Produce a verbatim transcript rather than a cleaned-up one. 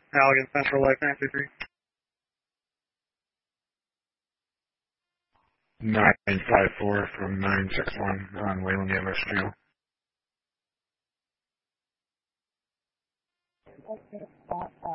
Allegan Central Lake nine two three. nine five four from nine six one on Wayland Industrial. Okay, uh,